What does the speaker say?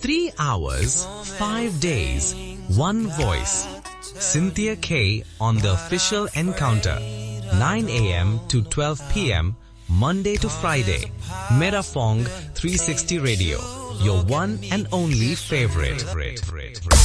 3 hours, 5 days, one voice. Cynthia K on the official Encounter, 9 a.m. to 12 p.m. Monday to Friday. Merafong 360 Radio, your one and only favorite.